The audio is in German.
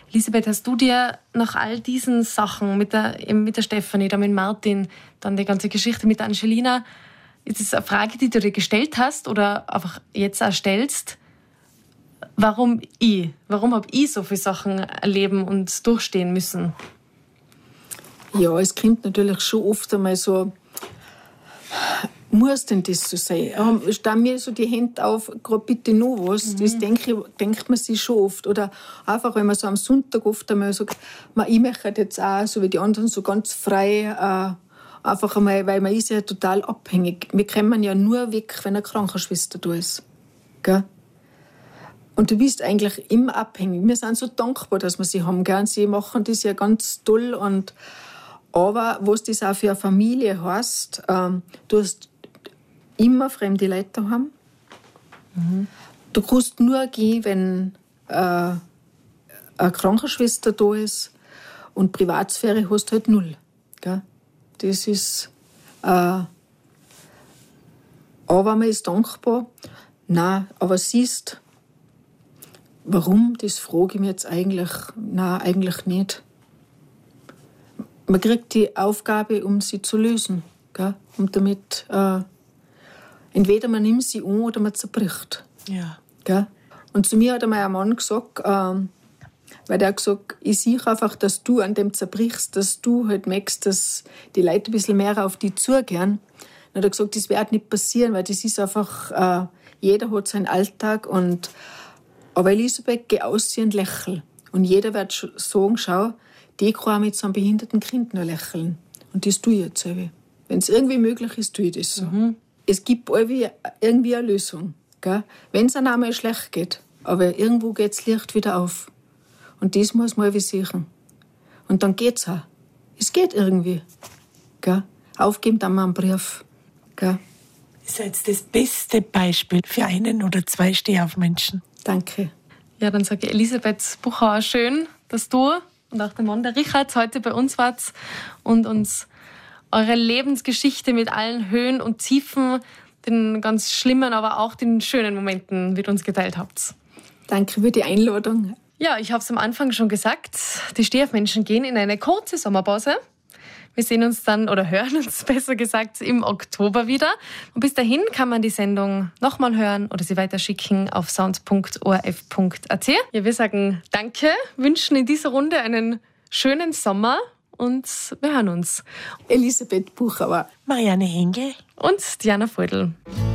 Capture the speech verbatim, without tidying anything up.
Elisabeth, hast du dir nach all diesen Sachen mit der, eben mit der Stefanie, dann mit Martin, dann die ganze Geschichte mit Angelina, ist es eine Frage, die du dir gestellt hast oder einfach jetzt auch stellst? Warum ich? Warum habe ich so viele Sachen erleben und durchstehen müssen? Ja, es kommt natürlich schon oft einmal so, muss denn das so sein? Ähm, stehen mir so die Hände auf, gerade bitte noch was. Mhm. Das denke, denkt man sich schon oft. Oder einfach, wenn man so am Sonntag oft einmal sagt, man, ich möchte jetzt auch, so wie die anderen, so ganz frei, äh, einfach einmal, weil man ist ja total abhängig. Wir kommen ja nur weg, wenn eine Krankenschwester da ist. Gell? Und du bist eigentlich immer abhängig. Wir sind so dankbar, dass wir sie haben. Gell? Und sie machen das ja ganz toll. Und aber was das auch für eine Familie heißt, ähm, du hast immer fremde Leute daheim. Mhm. Du kannst nur gehen, wenn äh, eine Krankenschwester da ist. Und Privatsphäre hast du halt null. Gell? Das ist... Äh, aber man ist dankbar. Nein, aber siehst, warum, das frage ich mich jetzt eigentlich. Nein, eigentlich nicht. Man kriegt die Aufgabe, um sie zu lösen. Gell? Und damit, äh, entweder man nimmt sie an oder man zerbricht. Ja. Gell? Und zu mir hat einmal ein Mann gesagt, äh, weil der hat gesagt, ich sehe einfach, dass du an dem zerbrichst, dass du halt merkst, dass die Leute ein bisschen mehr auf dich zugehen. Dann hat er gesagt, das wird nicht passieren, weil das ist einfach, äh, jeder hat seinen Alltag. Und, aber Elisabeth, geh aus und lächel. Und jeder wird sagen, schau, die kann auch mit so einem behinderten Kind nur lächeln. Und das tue ich jetzt. Wenn es irgendwie möglich ist, tue ich das so. Mhm. Es gibt irgendwie, irgendwie eine Lösung. Gell? Wenn es einem einmal schlecht geht, aber irgendwo geht das Licht wieder auf. Und das muss man irgendwie sehen. Und dann geht es auch. Es geht irgendwie. Gell? Aufgeben dann mal einen Brief. Gell? Ihr seid das beste Beispiel für einen oder zwei Stehaufmenschen. Danke. Ja, dann sage ich Elisabeth Buchauer, schön, dass du und auch der Mann, der Richard, heute bei uns wart und uns eure Lebensgeschichte mit allen Höhen und Tiefen, den ganz schlimmen, aber auch den schönen Momenten mit uns geteilt habt. Danke für die Einladung. Ja, ich habe es am Anfang schon gesagt, die Stehaufmenschen gehen in eine kurze Sommerpause. Wir sehen uns dann, oder hören uns besser gesagt, im Oktober wieder. Und bis dahin kann man die Sendung nochmal hören oder sie weiterschicken auf sound punkt o r f punkt a t. Ja, wir sagen Danke, wünschen in dieser Runde einen schönen Sommer und wir hören uns. Elisabeth Buchauer, Marianne Henke und Diana Feudel.